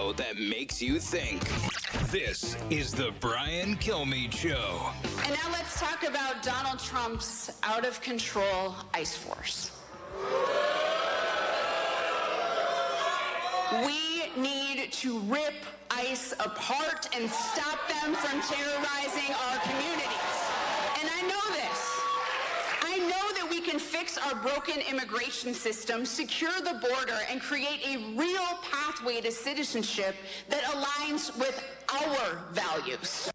show that makes you think. This is the Brian Kilmeade Show. And now let's talk about Donald Trump's out-of-control ICE force. We need to rip ICE apart and stop them from terrorizing our communities. And I know this. I know that we can fix our broken immigration system, secure the border, and create a real pathway to citizenship that aligns with our values.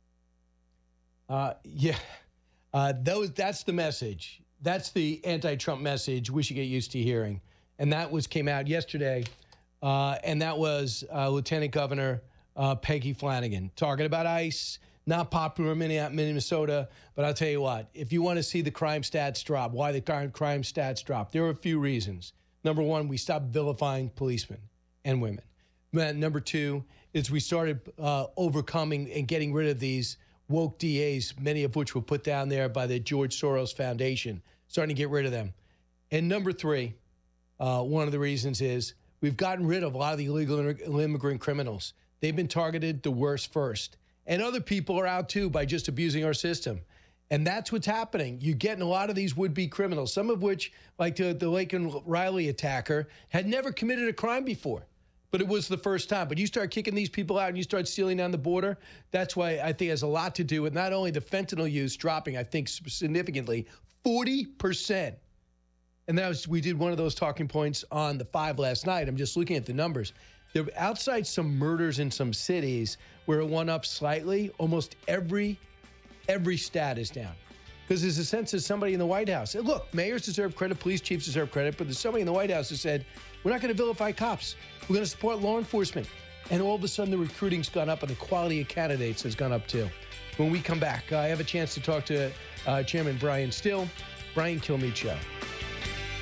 That's the message. That's the anti-Trump message we should get used to hearing. And that came out yesterday. And that was Lieutenant Governor Peggy Flanagan talking about ICE, not popular in Minnesota. But I'll tell you what, if you want to see the crime stats drop, why the crime stats drop, there are a few reasons. Number one, we stopped vilifying policemen and women. Number two is we started overcoming and getting rid of these woke DAs, many of which were put down there by the George Soros Foundation, starting to get rid of them. And number three, one of the reasons is we've gotten rid of a lot of the illegal immigrant criminals. They've been targeted the worst first. And other people are out, too, by just abusing our system. And that's what's happening. You're getting a lot of these would-be criminals, some of which, like the Laken Riley attacker, had never committed a crime before. But it was the first time. But you start kicking these people out and you start sealing down the border, that's why I think it has a lot to do with not only the fentanyl use dropping, I think, significantly, 40%. And we did one of those talking points on the 5 last night. I'm just looking at the numbers. They're outside some murders in some cities where it went up slightly. Almost every stat is down. Because there's a sense of somebody in the White House. And look, mayors deserve credit, police chiefs deserve credit, but there's somebody in the White House who said, we're not going to vilify cops. We're going to support law enforcement. And all of a sudden, the recruiting's gone up and the quality of candidates has gone up too. When we come back, I have a chance to talk to Chairman Brian Still. Brian Kilmeade Show.